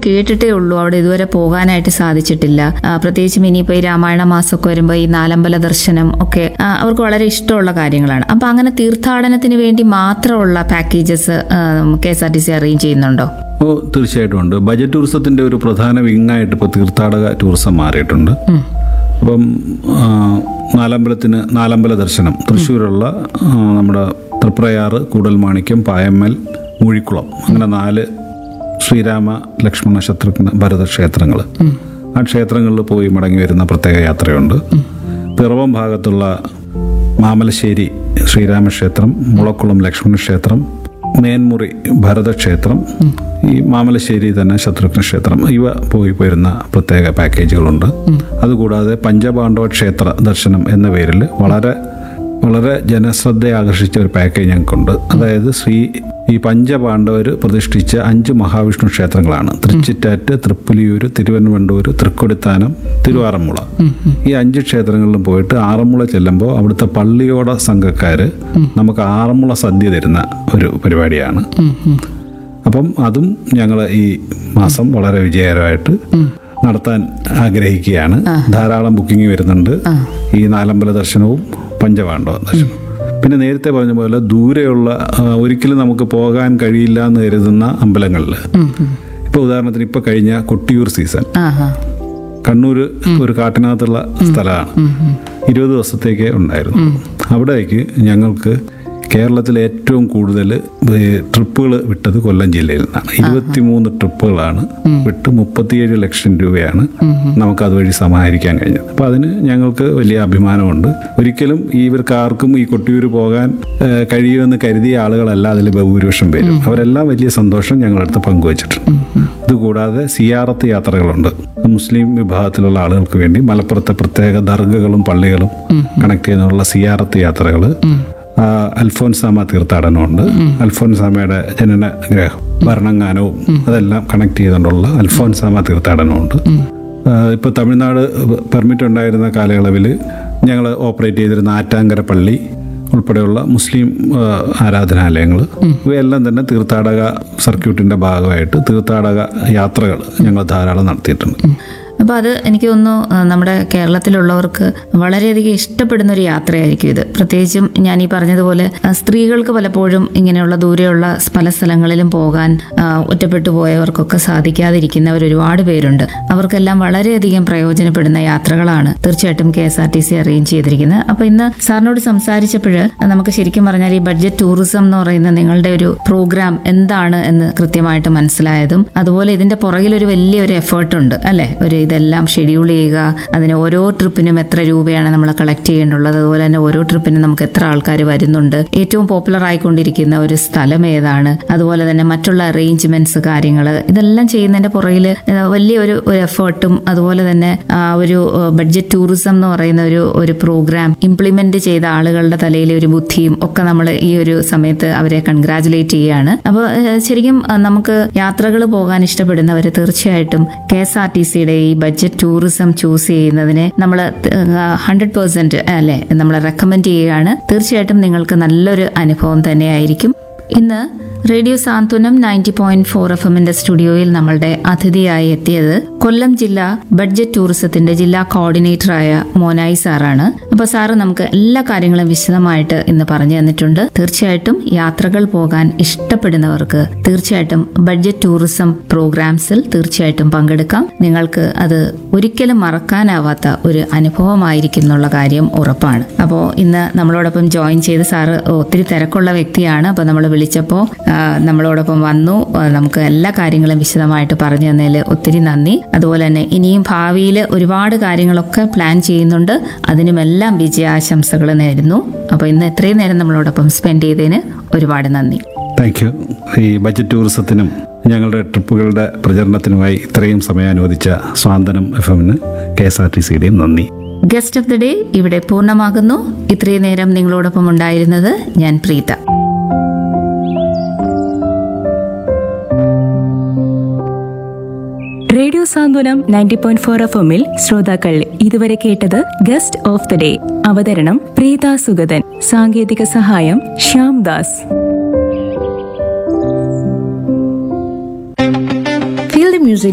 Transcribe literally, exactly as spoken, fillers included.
കേട്ടിട്ടേ ഉള്ളൂ, അവിടെ ഇതുവരെ പോകാനായിട്ട് സാധിച്ചിട്ടില്ല. പ്രത്യേകിച്ചും ഇനിയിപ്പോൾ ഈ രാമായണ മാസമൊക്കെ വരുമ്പോൾ ഈ നാലമ്പല ദർശനം ഒക്കെ അവർക്ക് വളരെ ഇഷ്ടമുള്ള കാര്യങ്ങളാണ്. അപ്പൊ അങ്ങനെ തീർത്ഥാടനത്തിന് വേണ്ടി മാത്രമുള്ള packages K S R T C arrange ചെയ്യുന്നുണ്ടോ? ഓ, തീർച്ചയായിട്ടും ഉണ്ട്. ബജറ്റ് ടൂറിസത്തിന്റെ ഒരു പ്രധാന വിങ്ങായിട്ട് ഇപ്പോൾ തീർത്ഥാടക ടൂറിസം മാറിയിട്ടുണ്ട്. അപ്പം നാലമ്പലത്തിന് നാലമ്പല ദർശനം തൃശ്ശൂരുള്ള നമ്മുടെ തൃപ്രയാറ്, കൂടൽമാണിക്യം, പായമ്മൽ, മൂഴിക്കുളം, അങ്ങനെ നാല് ശ്രീരാമ ലക്ഷ്മണ ശത്രുഘ്ന ഭരത ക്ഷേത്രങ്ങൾ. ആ ക്ഷേത്രങ്ങളിൽ പോയി മടങ്ങി വരുന്ന പ്രത്യേക യാത്രയുണ്ട്. പിറവം ഭാഗത്തുള്ള മാമലശ്ശേരി ശ്രീരാമക്ഷേത്രം, മുളക്കുളം ലക്ഷ്മണ ക്ഷേത്രം, മേൻമുറി ഭരതക്ഷേത്രം, ഈ മാമലശ്ശേരി തന്നെ ശത്രുഘ്ന ക്ഷേത്രം, ഇവ പോയി പോരുന്ന പ്രത്യേക പാക്കേജുകളുണ്ട്. അതുകൂടാതെ പഞ്ചപാണ്ഡവ ക്ഷേത്ര ദർശനം എന്ന പേരിൽ വളരെ വളരെ ജനശ്രദ്ധയെ ആകർഷിച്ച ഒരു പാക്കേജ് ഞങ്ങൾക്കുണ്ട്. അതായത് ശ്രീ ഈ പഞ്ചപാണ്ഡവർ പ്രതിഷ്ഠിച്ച അഞ്ച് മഹാവിഷ്ണു ക്ഷേത്രങ്ങളാണ് തൃച്ചിറ്റാറ്റ്, തൃപ്പുലിയൂര്, തിരുവനന്തപുരം, തൃക്കൊടിത്താനം, തിരുവാറന്മുള. ഈ അഞ്ച് ക്ഷേത്രങ്ങളിലും പോയിട്ട് ആറന്മുള ചെല്ലുമ്പോൾ അവിടുത്തെ പള്ളിയോട സംഘക്കാര് നമുക്ക് ആറന്മുള സദ്യ തരുന്ന ഒരു പരിപാടിയാണ്. അപ്പം അതും ഞങ്ങൾ ഈ മാസം വളരെ വിജയകരമായിട്ട് നടത്താൻ ആഗ്രഹിക്കുകയാണ്. ധാരാളം ബുക്കിംഗ് വരുന്നുണ്ട്. ഈ നാലമ്പല ദർശനവും പഞ്ചപാണ്ഡവ ദർശനവും. പിന്നെ നേരത്തെ പറഞ്ഞ പോലെ ദൂരെയുള്ള ഒരിക്കലും നമുക്ക് പോകാൻ കഴിയില്ല എന്ന് കരുതുന്ന അമ്പലങ്ങളിൽ, ഇപ്പൊ ഉദാഹരണത്തിന് ഇപ്പൊ കഴിഞ്ഞ കൊട്ടിയൂർ സീസൺ, കണ്ണൂർ ഒരു കാട്ടിനകത്തുള്ള സ്ഥലമാണ്, ഇരുപത് ദിവസത്തേക്ക് ഉണ്ടായിരുന്നു. അവിടേക്ക് ഞങ്ങൾക്ക് കേരളത്തിലെ ഏറ്റവും കൂടുതൽ ട്രിപ്പുകൾ വിട്ടത് കൊല്ലം ജില്ലയിൽ നിന്നാണ്. ഇരുപത്തിമൂന്ന് ട്രിപ്പുകളാണ് വിട്ട് മുപ്പത്തിയേഴ് ലക്ഷം രൂപയാണ് നമുക്ക് അതുവഴി സമാഹരിക്കാൻ കഴിഞ്ഞത്. അപ്പൊ അതിന് ഞങ്ങൾക്ക് വലിയ അഭിമാനമുണ്ട്. ഒരിക്കലും ഇവർക്ക് ആർക്കും ഈ കൊട്ടിയൂർ പോകാൻ കഴിയുമെന്ന് കരുതിയ ആളുകളല്ല അതിൽ ബഹുഭൂരിപക്ഷം പേരും. അവരെല്ലാം വലിയ സന്തോഷം ഞങ്ങളടുത്ത് പങ്കുവച്ചിട്ടുണ്ട്. ഇതുകൂടാതെ സിയാറത്ത് യാത്രകളുണ്ട്. മുസ്ലിം വിഭാഗത്തിലുള്ള ആളുകൾക്ക് വേണ്ടി മലപ്പുറത്തെ പ്രത്യേക ദർഗകളും പള്ളികളും കണക്ട് ചെയ്യുന്നുള്ള സിയാറത്ത് യാത്രകൾ. അൽഫോൻസാമ തീർത്ഥാടനമുണ്ട്. അൽഫോൻസാമയുടെ ജനനഗ്രഹം ഭരണങ്ങാനവും അതെല്ലാം കണക്ട് ചെയ്തുകൊണ്ടുള്ള അൽഫോൻസാമ തീർത്ഥാടനമുണ്ട്. ഇപ്പോൾ തമിഴ്നാട് പെർമിറ്റ് ഉണ്ടായിരുന്ന കാലയളവിൽ ഞങ്ങൾ ഓപ്പറേറ്റ് ചെയ്തിരുന്ന ആറ്റാങ്കര പള്ളി ഉൾപ്പെടെയുള്ള മുസ്ലിം ആരാധനാലയങ്ങൾ, ഇവയെല്ലാം തന്നെ തീർത്ഥാടക സർക്യൂട്ടിന്റെ ഭാഗമായിട്ട് തീർത്ഥാടക യാത്രകൾ ഞങ്ങൾ ധാരാളം നടത്തിയിട്ടുണ്ട്. അപ്പോൾ അത് എനിക്ക് തോന്നുന്നു നമ്മുടെ കേരളത്തിലുള്ളവർക്ക് വളരെയധികം ഇഷ്ടപ്പെടുന്ന ഒരു യാത്രയായിരിക്കും ഇത്. പ്രത്യേകിച്ചും ഞാൻ ഈ പറഞ്ഞതുപോലെ സ്ത്രീകൾക്ക് പലപ്പോഴും ഇങ്ങനെയുള്ള ദൂരെയുള്ള പല സ്ഥലങ്ങളിലും പോകാൻ ഒറ്റപ്പെട്ടു പോയവർക്കൊക്കെ സാധിക്കാതിരിക്കുന്നവർ ഒരുപാട് പേരുണ്ട്. അവർക്കെല്ലാം വളരെയധികം പ്രയോജനപ്പെടുന്ന യാത്രകളാണ് തീർച്ചയായിട്ടും K S R T C arrange ചെയ്തിരിക്കുന്നത്. അപ്പോൾ ഇന്ന് സാറിനോട് സംസാരിച്ചപ്പോൾ നമുക്ക് ശരിക്കും പറഞ്ഞാൽ ഈ ബഡ്ജറ്റ് ടൂറിസം എന്ന് പറയുന്ന നിങ്ങളുടെ ഒരു പ്രോഗ്രാം എന്താണ് എന്ന് കൃത്യമായിട്ട് മനസ്സിലായതും, അതുപോലെ ഇതിന്റെ പുറകിൽ ഒരു വലിയൊരു എഫേർട്ട് ഉണ്ട് അല്ലെ, ഒരു ഇതെല്ലാം ഷെഡ്യൂൾ ചെയ്യുക, അതിന് ഓരോ ട്രിപ്പിനും എത്ര രൂപയാണ് നമ്മൾ കളക്ട് ചെയ്യേണ്ടുള്ളത്, അതുപോലെ തന്നെ ഓരോ ട്രിപ്പിനും നമുക്ക് എത്ര ആൾക്കാർ വരുന്നുണ്ട്, ഏറ്റവും പോപ്പുലർ ആയിക്കൊണ്ടിരിക്കുന്ന ഒരു സ്ഥലം ഏതാണ്, അതുപോലെ തന്നെ മറ്റുള്ള അറേഞ്ച്മെന്റ്സ് കാര്യങ്ങൾ, ഇതെല്ലാം ചെയ്യുന്നതിന്റെ പുറകിൽ വലിയൊരു ഒരു എഫേർട്ടും, അതുപോലെ തന്നെ ഒരു ബഡ്ജറ്റ് ടൂറിസം എന്ന് പറയുന്ന ഒരു ഒരു പ്രോഗ്രാം ഇംപ്ലിമെന്റ് ചെയ്ത ആളുകളുടെ തലയിലെ ഒരു ബുദ്ധിയും ഒക്കെ നമ്മൾ ഈ ഒരു സമയത്ത് അവരെ കൺഗ്രാജുലേറ്റ് ചെയ്യുകയാണ്. അപ്പോൾ ശരിക്കും നമുക്ക് യാത്രകൾ പോകാൻ ഇഷ്ടപ്പെടുന്നവർ തീർച്ചയായിട്ടും കെ എസ് ആർ ടി സിയുടെ ഈ ബഡ്ജറ്റ് ടൂറിസം ചൂസ് ചെയ്യുന്നതിനെ നമ്മൾ ഹൺഡ്രഡ് പെർസെന്റ് അല്ലെ നമ്മൾ റെക്കമെൻഡ് ചെയ്യുകയാണ്. തീർച്ചയായിട്ടും നിങ്ങൾക്ക് നല്ലൊരു അനുഭവം തന്നെയായിരിക്കും. ഇന്ന് റേഡിയോ സാന്ത്വനം നയൻറ്റി പോയിന്റ് ഫോർ എഫ് എമ്മിന്റെ സ്റ്റുഡിയോയിൽ നമ്മളുടെ അതിഥിയായി എത്തിയത് കൊല്ലം ജില്ലാ ബഡ്ജറ്റ് ടൂറിസത്തിന്റെ ജില്ലാ കോർഡിനേറ്ററായ മോനായി സാറാണ്. അപ്പൊ സാറ് നമുക്ക് എല്ലാ കാര്യങ്ങളും വിശദമായിട്ട് ഇന്ന് പറഞ്ഞു തന്നിട്ടുണ്ട്. തീർച്ചയായിട്ടും യാത്രകൾ പോകാൻ ഇഷ്ടപ്പെടുന്നവർക്ക് തീർച്ചയായിട്ടും ബഡ്ജറ്റ് ടൂറിസം പ്രോഗ്രാംസിൽ തീർച്ചയായിട്ടും പങ്കെടുക്കാം. നിങ്ങൾക്ക് അത് ഒരിക്കലും മറക്കാനാവാത്ത ഒരു അനുഭവമായിരിക്കും എന്നുള്ള കാര്യം ഉറപ്പാണ്. അപ്പോൾ ഇന്ന് നമ്മളോടൊപ്പം ജോയിൻ ചെയ്ത് സാറ് ഒത്തിരി തിരക്കുള്ള വ്യക്തിയാണ്. അപ്പൊ നമ്മൾ വിളിച്ചപ്പോൾ നമ്മളോടൊപ്പം വന്നു. നമുക്ക് എല്ലാ കാര്യങ്ങളും വിശദമായിട്ട് പറഞ്ഞു തന്നതിൽ ഒത്തിരി നന്ദി. അതുപോലെ തന്നെ ഇനിയും ഭാവിയിൽ ഒരുപാട് കാര്യങ്ങളൊക്കെ പ്ലാൻ ചെയ്യുന്നുണ്ട്. അതിനുമെല്ലാം വിജയാശംസകൾ നേരുന്നു. അപ്പോൾ ഇന്ന് എത്രയും നേരം നമ്മളോടൊപ്പം സ്പെൻഡ് ചെയ്തതിന് ഒരുപാട് നന്ദി. Thank you. ഈ ബഡ്ജറ്റ് ടൂറിസത്തിനും ഞങ്ങളുടെ ട്രിപ്പുകളുടെ പ്രചരണത്തിനുമായി ഇത്രയും സമയം അനുവദിച്ച സ്വാന്തനം എഫ് എമ്മിന് കെ എസ് ആർ ടി സിയുടെയും നന്ദി. ഗസ്റ്റ് ഓഫ് ദി ഡേ ഇവിടെ പൂർണ്ണമാകുന്നു. ഇത്രയും നേരം നിങ്ങളോടൊപ്പം ഉണ്ടായിരുന്നത് ഞാൻ പ്രീത. റേഡിയോ സാന്ത്വനം നയൻറ്റി പോയിന്റ് ഫോർ എഫ് എമ്മിൽ ശ്രോതാക്കൾ ഇതുവരെ കേട്ടത് ഗസ്റ്റ് ഓഫ് ദി ഡേ. അവതരണം പ്രീത സുഗതൻ. സാങ്കേതിക സഹായം ശ്യാം ദാസ്.